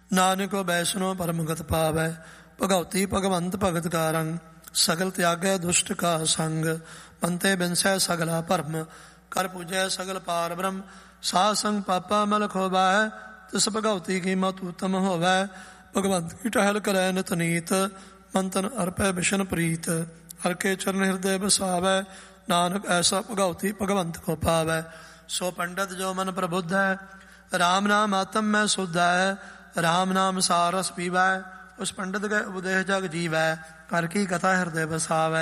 ਨਾਨਕ ਵੈਸ਼ਨੋ ਪਰਮਗਤ ਪਾਵੈ, ਭਗਉਤੀ ਭਗਵੰਤ ਭਗਤ ਕਾ ਰੰਗ। ਸਗਲ ਤਿਆਗੈ ਦੁਸ਼ਟ ਕਾ ਸੰਗ, ਪੰਤੇ ਬਿਨਸੈ ਸਗਲਾ ਭਰਮ। ਕਰ ਪੂਜੈ ਸਗਲ ਪਾਰ ਬ੍ਰਹਮ, ਸਾਧ ਸੰਗ ਪਾਪਾ ਮਲ ਖੋਵੈ। ਤਿਸ ਭਗਉਤੀ ਕੀ ਮਤ ਉਤਮ ਹੋਵੈ, ਭਗਵੰਤ ਕੀ ਟਹਿਲ ਕਰੈ ਨਿਤ ਨੀਤ। ਮਨ ਤਨ ਅਰਪੈ ਬਿਸ਼ਨ ਪ੍ਰੀਤ, ਹਰਿ ਕੇ ਚਰਨ ਹਿਰਦੈ ਬਸਾਵੈ। ਨਾਨਕ ਐਸਾ ਭਗਉਤੀ ਭਗਵੰਤ ਕੋ ਪਾਵੈ। ਸੋ ਪੰਡਤ ਜੋ ਮਨ ਪ੍ਰਬੁੱਧ ਹੈ, ਰਾਮ ਨਾਮ ਆਤਮ ਮੈਂ ਸੁਧ ਹੈ। ਰਾਮ ਨਾਮ ਸਾਰ ਰਸ ਪੀਵੈ, ਉਸ ਪੰਡਤ ਕੈ ਉਪਦੇਸ਼ ਜਗ ਜੀਵੈ। ਹਰਿ ਕੀ ਕਥਾ ਹਿਰਦੈ ਬਸਾਵੈ।